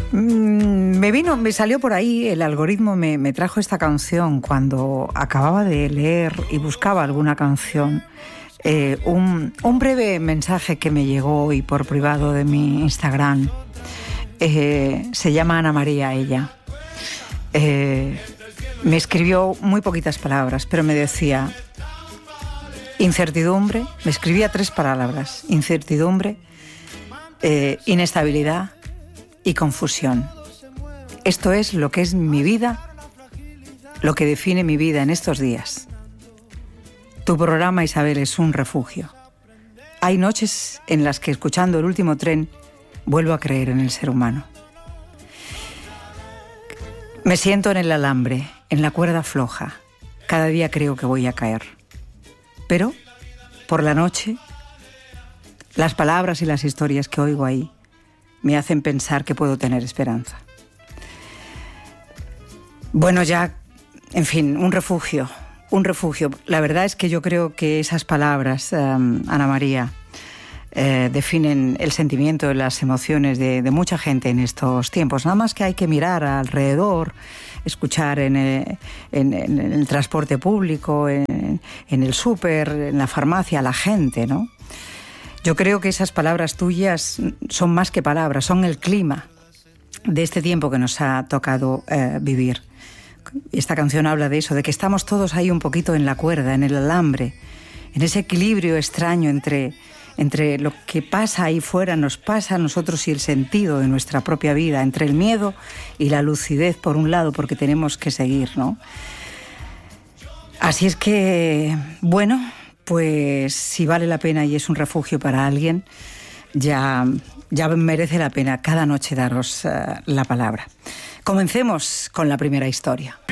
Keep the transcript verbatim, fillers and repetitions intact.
Me vino, me salió por ahí, el algoritmo me, me trajo esta canción cuando acababa de leer y buscaba alguna canción. Eh, un, un breve mensaje que me llegó hoy por privado de mi Instagram. Eh, se llama Ana María, ella. Eh, me escribió muy poquitas palabras, pero me decía incertidumbre, me escribía tres palabras: incertidumbre, eh, inestabilidad y confusión. Esto es lo que es mi vida, lo que define mi vida en estos días. Tu programa, Isabel, es un refugio. Hay noches en las que, escuchando El último tren, vuelvo a creer en el ser humano. Me siento en el alambre, en la cuerda floja. Cada día creo que voy a caer. Pero, por la noche, las palabras y las historias que oigo ahí me hacen pensar que puedo tener esperanza. Bueno, ya, en fin, un refugio, un refugio. La verdad es que yo creo que esas palabras, um, Ana María, eh, definen el sentimiento, las emociones de, de mucha gente en estos tiempos. Nada más que hay que mirar alrededor, escuchar en el, en, en el transporte público, en, en el súper, en la farmacia, a la gente, ¿no? Yo creo que esas palabras tuyas son más que palabras, son el clima de este tiempo que nos ha tocado eh, vivir. Esta canción habla de eso, de que estamos todos ahí un poquito en la cuerda, en el alambre, en ese equilibrio extraño entre, entre lo que pasa ahí fuera, nos pasa a nosotros y el sentido de nuestra propia vida, entre el miedo y la lucidez por un lado, porque tenemos que seguir, ¿no? Así es que, bueno, pues si vale la pena y es un refugio para alguien, ya, ya merece la pena cada noche daros uh, la palabra. Comencemos con la primera historia.